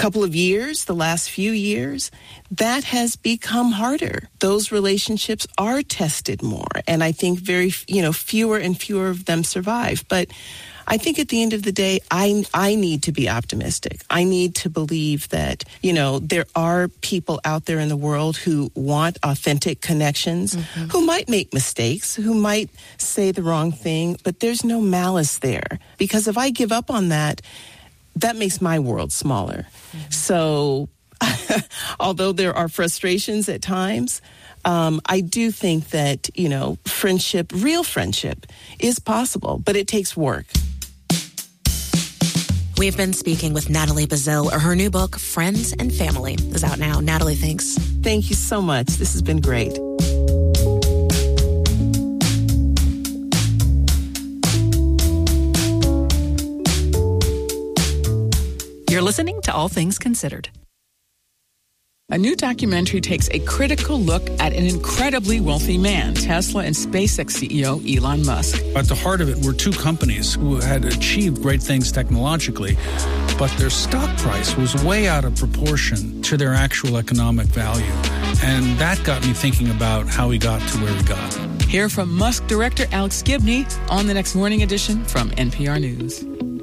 couple of years, the last few years, that has become harder. Those relationships are tested more, and I think fewer and fewer of them survive. But I think at the end of the day, I need to be optimistic. I need to believe that, there are people out there in the world who want authentic connections, who might make mistakes, who might say the wrong thing, but there's no malice there. Because if I give up on that, that makes my world smaller. So although there are frustrations at times, I do think that, friendship, real friendship, is possible, but it takes work. We've been speaking with Natalie Bazile. Her new book, Friends and Family, is out now. Natalie, thanks. Thank you so much. This has been great. You're listening to All Things Considered. A new documentary takes a critical look at an incredibly wealthy man, Tesla and SpaceX CEO Elon Musk. At the heart of it were two companies who had achieved great things technologically, but their stock price was way out of proportion to their actual economic value. And that got me thinking about how he got to where he got. Hear from Musk director Alex Gibney on the next morning edition from NPR News.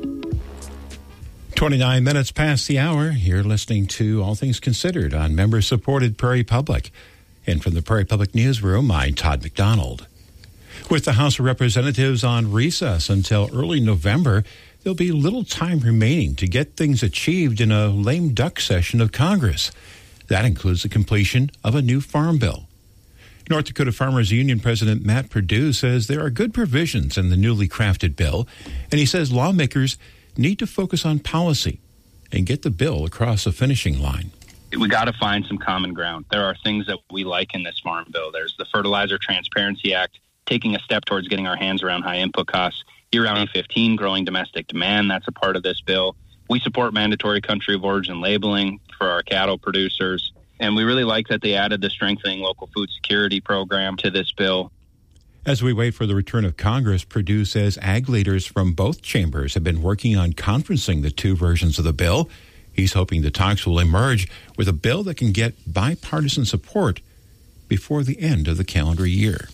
29 minutes past the hour. You're listening to All Things Considered on member-supported Prairie Public. And from the Prairie Public Newsroom, I'm Todd McDonald. With the House of Representatives on recess until early November, there'll be little time remaining to get things achieved in a lame duck session of Congress. That includes the completion of a new farm bill. North Dakota Farmers Union President Matt Perdue says there are good provisions in the newly crafted bill, and he says lawmakers need to focus on policy and get the bill across the finishing line. We got to find some common ground. There are things that we like in this farm bill. There's the Fertilizer Transparency Act, taking a step towards getting our hands around high input costs. Year-round 15, growing domestic demand, that's a part of this bill. We support mandatory country of origin labeling for our cattle producers. And we really like that they added the Strengthening Local Food Security program to this bill. As we wait for the return of Congress, Perdue says ag leaders from both chambers have been working on conferencing the two versions of the bill. He's hoping the talks will emerge with a bill that can get bipartisan support before the end of the calendar year.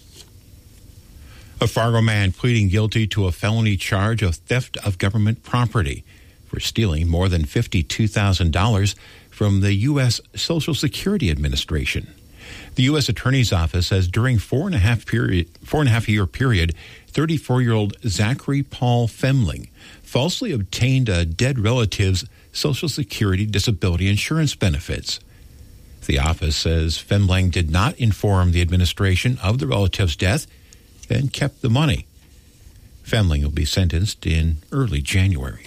A Fargo man pleading guilty to a felony charge of theft of government property for stealing more than $52,000 from the U.S. Social Security Administration. The U.S. Attorney's Office says during four and a half year period, 34-year-old Zachary Paul Femling falsely obtained a dead relative's Social Security disability insurance benefits. The office says Femling did not inform the administration of the relative's death and kept the money. Femling will be sentenced in early January.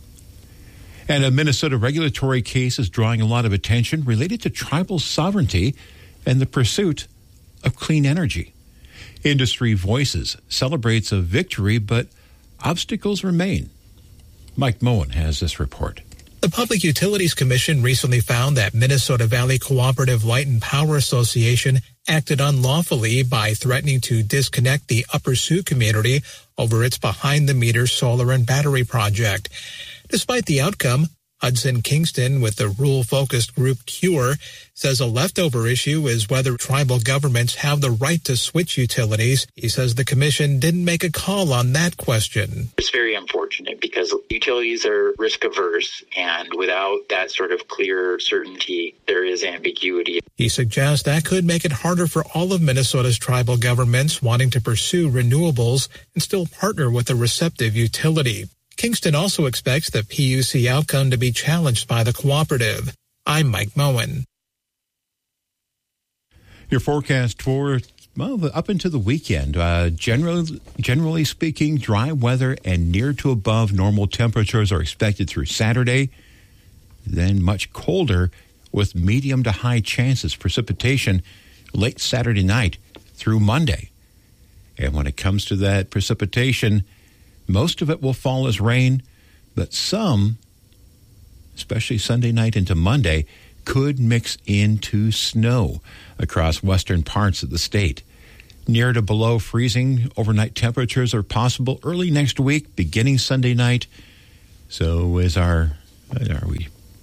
And a Minnesota regulatory case is drawing a lot of attention related to tribal sovereignty and the pursuit of clean energy. Industry Voices celebrates a victory, but obstacles remain. Mike Moen has this report. The Public Utilities Commission recently found that Minnesota Valley Cooperative Light and Power Association acted unlawfully by threatening to disconnect the Upper Sioux community over its behind-the-meter solar and battery project. Despite the outcome, Hudson Kingston with the rural-focused group CURE says a leftover issue is whether tribal governments have the right to switch utilities. He says the commission didn't make a call on that question. It's very unfortunate because utilities are risk-averse, and without that sort of clear certainty, there is ambiguity. He suggests that could make it harder for all of Minnesota's tribal governments wanting to pursue renewables and still partner with a receptive utility. Kingston also expects the PUC outcome to be challenged by the cooperative. I'm Mike Moen. Your forecast for, up into the weekend. Generally speaking, dry weather and near to above normal temperatures are expected through Saturday. Then much colder with medium to high chances precipitation late Saturday night through Monday. And when it comes to that precipitation, most of it will fall as rain, but some, especially Sunday night into Monday, could mix into snow across western parts of the state. Near to below freezing overnight temperatures are possible early next week, beginning Sunday night. So are we completely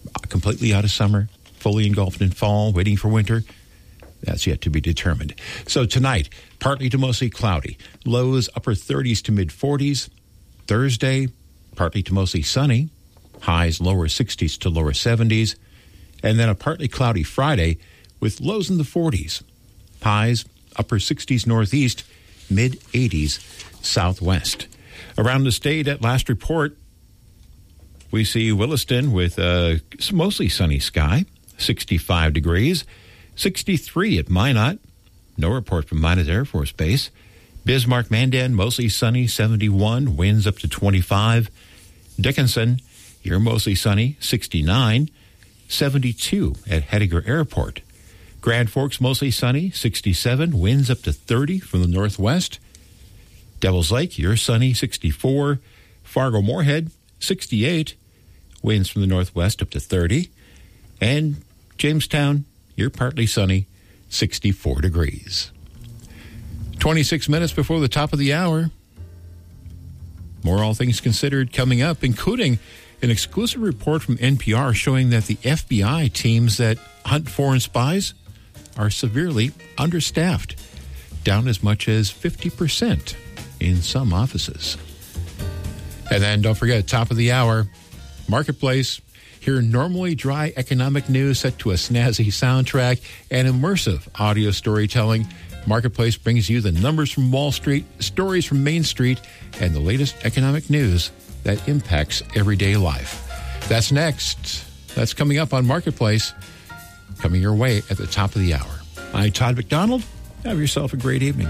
completely out of summer, fully engulfed in fall, waiting for winter? That's yet to be determined. So tonight, partly to mostly cloudy. Lows upper 30s to mid 40s. Thursday, partly to mostly sunny. Highs lower 60s to lower 70s. And then a partly cloudy Friday with lows in the 40s. Highs upper 60s northeast, mid 80s southwest. Around the state at last report, we see Williston with a mostly sunny sky, 65 degrees. 63 at Minot. No report from Minot Air Force Base. Bismarck-Mandan, mostly sunny, 71. Winds up to 25. Dickinson, you're mostly sunny, 69. 72 at Hettinger Airport. Grand Forks, mostly sunny, 67. Winds up to 30 from the northwest. Devil's Lake, you're sunny, 64. Fargo-Moorhead, 68. Winds from the northwest up to 30. And Jamestown, you're partly sunny, 64 degrees. 26 minutes before the top of the hour. More All Things Considered coming up, including an exclusive report from NPR showing that the FBI teams that hunt foreign spies are severely understaffed, down as much as 50% in some offices. And then don't forget, top of the hour, Marketplace. Hear normally dry economic news set to a snazzy soundtrack and immersive audio storytelling. Marketplace brings you the numbers from Wall Street, stories from Main Street, and the latest economic news that impacts everyday life. That's next. That's coming up on Marketplace, coming your way at the top of the hour. I'm Todd McDonald. Have yourself a great evening.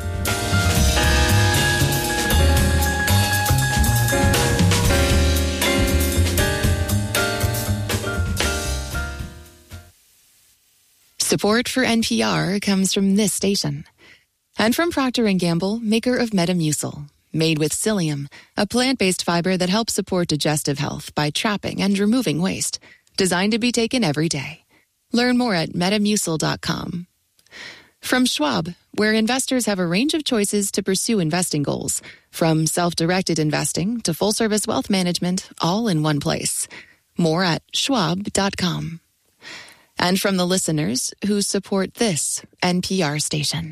Support for NPR comes from this station. And from Procter & Gamble, maker of Metamucil. Made with psyllium, a plant-based fiber that helps support digestive health by trapping and removing waste. Designed to be taken every day. Learn more at metamucil.com. From Schwab, where investors have a range of choices to pursue investing goals. From self-directed investing to full-service wealth management, all in one place. More at schwab.com. And from the listeners who support this NPR station.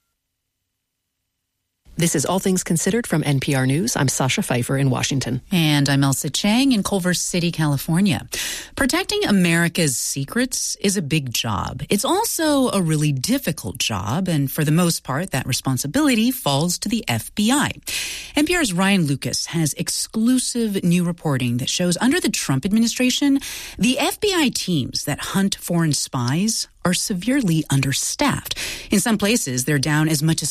This is All Things Considered from NPR News. I'm Sasha Pfeiffer in Washington. And I'm Elsa Chang in Culver City, California. Protecting America's secrets is a big job. It's also a really difficult job, and for the most part, that responsibility falls to the FBI. NPR's Ryan Lucas has exclusive new reporting that shows under the Trump administration, the FBI teams that hunt foreign spies are severely understaffed. In some places, they're down as much as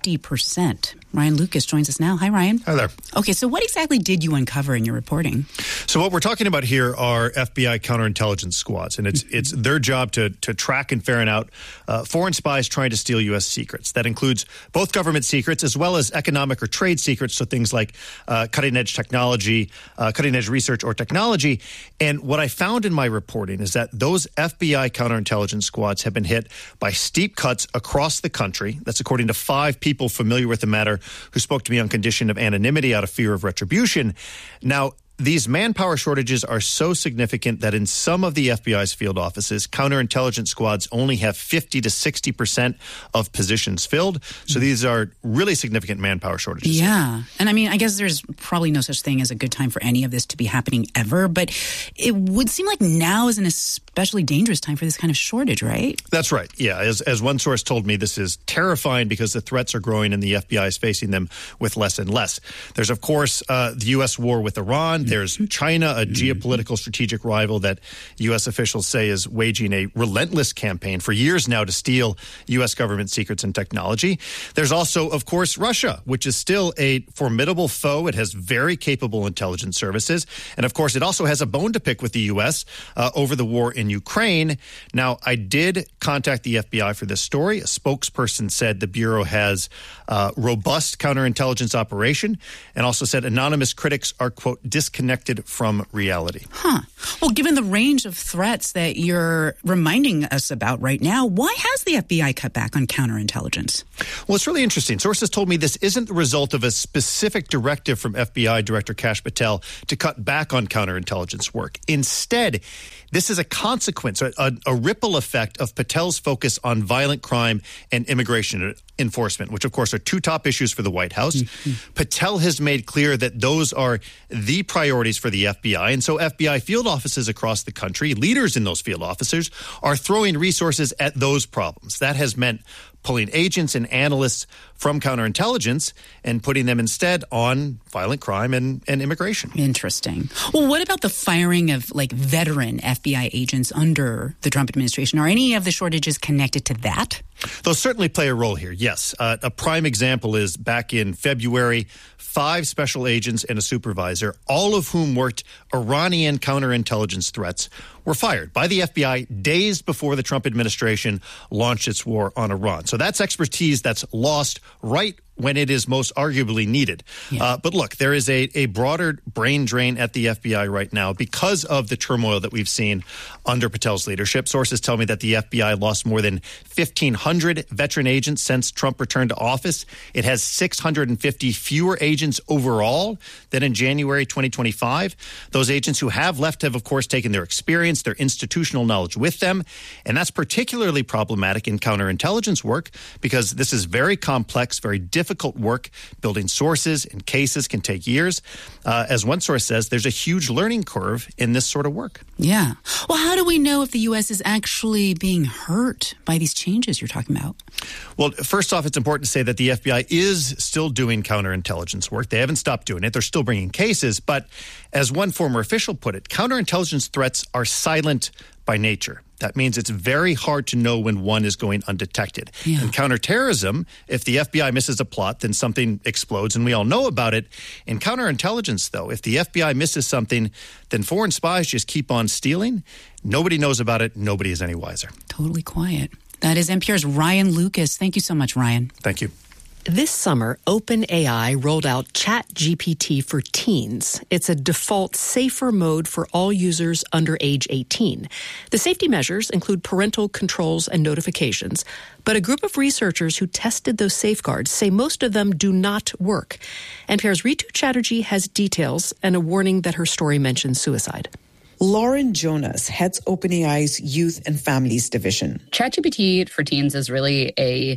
50%. Ryan Lucas joins us now. Hi, Ryan. Hi there. Okay, so what exactly did you uncover in your reporting? So what we're talking about here are FBI counterintelligence squads, and it's their job to track and ferret out foreign spies trying to steal U.S. secrets. That includes both government secrets as well as economic or trade secrets, so things like cutting-edge technology, cutting-edge research or technology. And what I found in my reporting is that those FBI counterintelligence squads have been hit by steep cuts across the country. That's according to 5 people familiar with the matter who spoke to me on condition of anonymity out of fear of retribution. Now, these manpower shortages are so significant that in some of the FBI's field offices, counterintelligence squads only have 50 to 60% of positions filled. So these are really significant manpower shortages. Yeah. And I mean, I guess there's probably no such thing as a good time for any of this to be happening ever, but it would seem like now is an especially dangerous time for this kind of shortage, right? That's right. Yeah. As one source told me, this is terrifying because the threats are growing and the FBI is facing them with less and less. There's, of course, the U.S. war with Iran. There's China, a geopolitical strategic rival that U.S. officials say is waging a relentless campaign for years now to steal U.S. government secrets and technology. There's also, of course, Russia, which is still a formidable foe. It has very capable intelligence services. And, of course, it also has a bone to pick with the U.S. Over the war in Ukraine. Now, I did contact the FBI for this story. A spokesperson said the Bureau has robust counterintelligence operation and also said anonymous critics are, quote, disconnected disconnected from reality. Huh. Well, given the range of threats that you're reminding us about right now, why has the FBI cut back on counterintelligence? Well, it's really interesting. Sources told me this isn't the result of a specific directive from FBI Director Kash Patel to cut back on counterintelligence work. Instead, this is a consequence, a ripple effect of Patel's focus on violent crime and immigration enforcement, which, of course, are two top issues for the White House. Mm-hmm. Patel has made clear that those are the priorities for the FBI. And so FBI field offices across the country, leaders in those field officers, are throwing resources at those problems. That has meant pulling agents and analysts from counterintelligence and putting them instead on violent crime and immigration. Interesting. Well, what about the firing of veteran FBI agents under the Trump administration? Are any of the shortages connected to that? Those certainly play a role here, yes. A prime example is back in February, 5 special agents and a supervisor, all of whom worked Iranian counterintelligence threats, were fired by the FBI days before the Trump administration launched its war on Iran. So that's expertise that's lost right when it is most arguably needed. Yeah. But look, there is a broader brain drain at the FBI right now because of the turmoil that we've seen under Patel's leadership. Sources tell me that the FBI lost more than 1,500 veteran agents since Trump returned to office. It has 650 fewer agents overall than in January 2025. Those agents who have left have, of course, taken their experience, their institutional knowledge with them. And that's particularly problematic in counterintelligence work because this is very complex, very difficult work. Building sources and cases can take years. As one source says, there's a huge learning curve in this sort of work. Yeah. Well, how do we know if the U.S. is actually being hurt by these changes you're talking about? Well, first off, it's important to say that the FBI is still doing counterintelligence work. They haven't stopped doing it. They're still bringing cases. But as one former official put it, counterintelligence threats are silent by nature. That means it's very hard to know when one is going undetected. Yeah. In counterterrorism, if the FBI misses a plot, then something explodes, and we all know about it. In counterintelligence, though, if the FBI misses something, then foreign spies just keep on stealing. Nobody knows about it. Nobody is any wiser. Totally quiet. That is NPR's Ryan Lucas. Thank you so much, Ryan. Thank you. This summer, OpenAI rolled out ChatGPT for teens. It's a default safer mode for all users under age 18. The safety measures include parental controls and notifications, but a group of researchers who tested those safeguards say most of them do not work. NPR's Ritu Chatterjee has details and a warning that her story mentions suicide. Lauren Jonas heads OpenAI's Youth and Families Division. ChatGPT for teens is really a,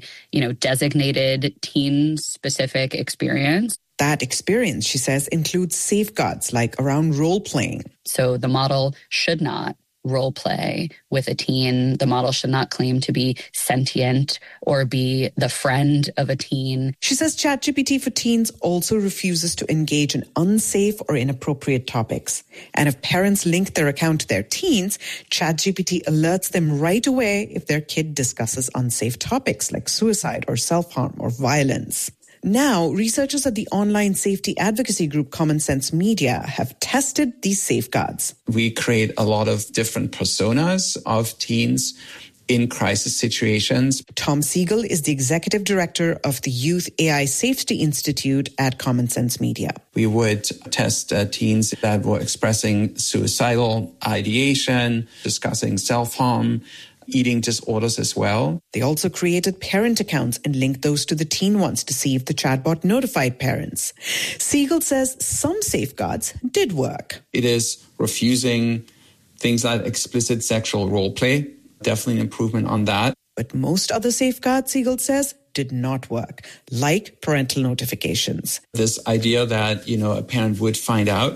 designated teen-specific experience. That experience, she says, includes safeguards like around role-playing. So the model should not role play with a teen. The model should not claim to be sentient or be the friend of a teen. She says ChatGPT for teens also refuses to engage in unsafe or inappropriate topics. And if parents link their account to their teens, ChatGPT alerts them right away if their kid discusses unsafe topics like suicide or self-harm or violence. Now, researchers at the online safety advocacy group Common Sense Media have tested these safeguards. We create a lot of different personas of teens in crisis situations. Tom Siegel is the executive director of the Youth AI Safety Institute at Common Sense Media. We would test teens that were expressing suicidal ideation, discussing self-harm, eating disorders as well. They also created parent accounts and linked those to the teen ones to see if the chatbot notified parents. Siegel says some safeguards did work. It is refusing things like explicit sexual role play. Definitely an improvement on that. But most other safeguards, Siegel says, did not work, like parental notifications. This idea that, a parent would find out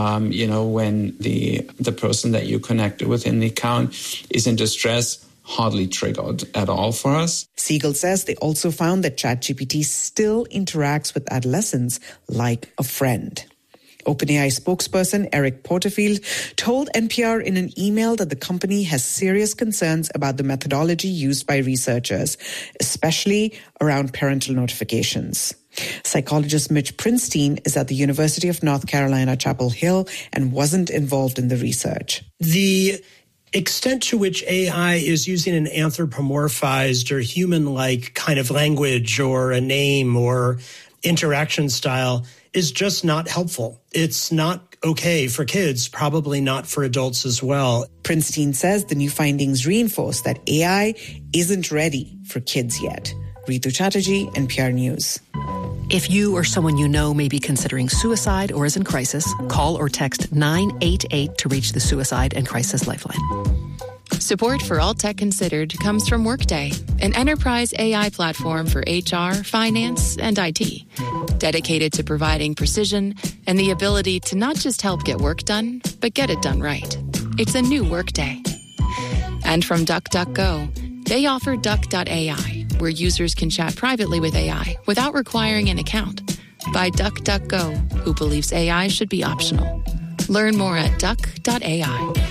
when the person that you connected with in the account is in distress, hardly triggered at all for us. Siegel says they also found that ChatGPT still interacts with adolescents like a friend. OpenAI spokesperson Eric Porterfield told NPR in an email that the company has serious concerns about the methodology used by researchers, especially around parental notifications. Psychologist Mitch Prinstein is at the University of North Carolina, Chapel Hill, and wasn't involved in the research. The extent to which AI is using an anthropomorphized or human-like kind of language or a name or interaction style is just not helpful. It's not okay for kids, probably not for adults as well. Princeton says the new findings reinforce that AI isn't ready for kids yet. Ritu Chatterjee, NPR News. If you or someone you know may be considering suicide or is in crisis, call or text 988 to reach the Suicide and Crisis Lifeline. Support for All Tech Considered comes from Workday, an enterprise AI platform for HR, finance, and IT, dedicated to providing precision and the ability to not just help get work done, but get it done right. It's a new Workday. And from DuckDuckGo, they offer Duck.ai, where users can chat privately with AI without requiring an account. By DuckDuckGo, who believes AI should be optional. Learn more at Duck.ai.